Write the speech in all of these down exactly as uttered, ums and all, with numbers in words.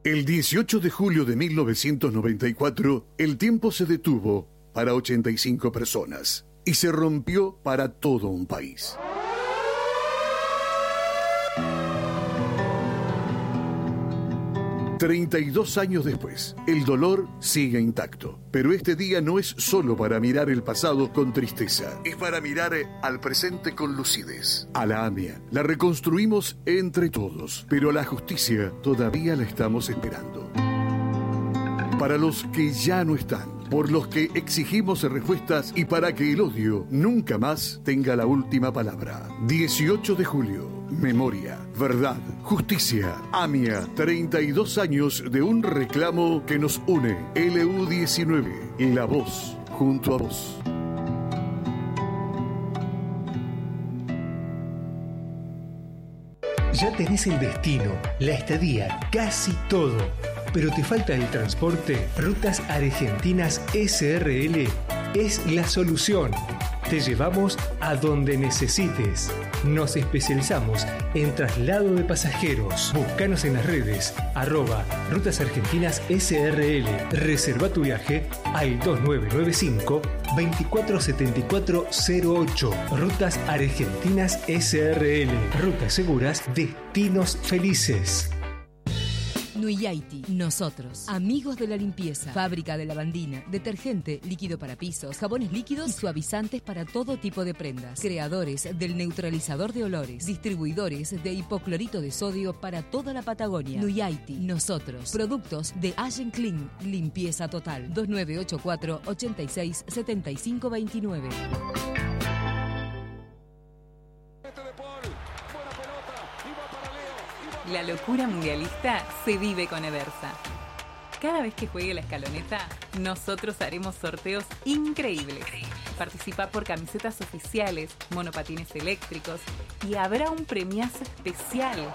El dieciocho de julio de mil novecientos noventa y cuatro, el tiempo se detuvo para ochenta y cinco personas y se rompió para todo un país. treinta y dos años después, el dolor sigue intacto. Pero este día no es solo para mirar el pasado con tristeza, es para mirar al presente con lucidez. A la AMIA la reconstruimos entre todos, pero la justicia todavía la estamos esperando. Para los que ya no están, por los que exigimos respuestas y para que el odio nunca más tenga la última palabra. dieciocho de julio. Memoria, verdad, justicia. AMIA, treinta y dos años de un reclamo que nos une. L U diecinueve, la voz junto a vos. Ya tenés el destino, la estadía, casi todo. Pero te falta el transporte. Rutas Argentinas S R L es la solución. Te llevamos a donde necesites. Nos especializamos en traslado de pasajeros. Búscanos en las redes, arroba Rutas Argentinas S R L. Reserva tu viaje al dos nueve nueve cinco, veinticuatro setenta y cuatro cero ocho. Rutas Argentinas S R L. Rutas seguras, destinos felices. Nuyaiti, nosotros, amigos de la limpieza, fábrica de lavandina, detergente, líquido para pisos, jabones líquidos y suavizantes para todo tipo de prendas, creadores del neutralizador de olores, distribuidores de hipoclorito de sodio para toda la Patagonia. Nuyaiti, nosotros, productos de Allen Clean, limpieza total, dos nueve ocho cuatro, ochenta y seis, setenta y cinco veintinueve. La locura mundialista se vive con Eversa. Cada vez que juegue la escaloneta, nosotros haremos sorteos increíbles. Participa por camisetas oficiales, monopatines eléctricos y habrá un premiazo especial.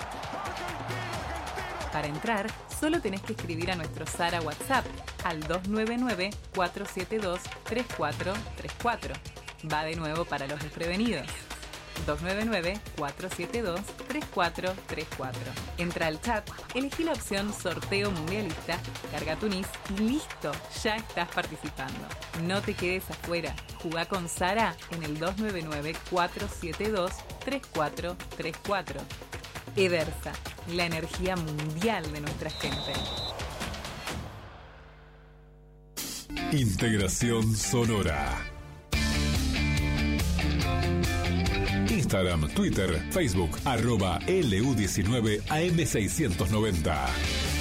Para entrar, solo tenés que escribir a nuestro Zara WhatsApp al dos nueve nueve, cuatro siete dos, tres cuatro tres cuatro. Va de nuevo para los desprevenidos. dos nueve nueve, cuatro siete dos, tres cuatro tres cuatro. Entra al chat, elegí la opción Sorteo Mundialista, carga tu N I S y listo, ya estás participando. No te quedes afuera, jugá con Sara en el dos nueve nueve, cuatro siete dos, tres cuatro tres cuatro. Eversa, la energía mundial de nuestra gente. Integración Sonora. Instagram, Twitter, Facebook, arroba L U diecinueve A M seiscientos noventa.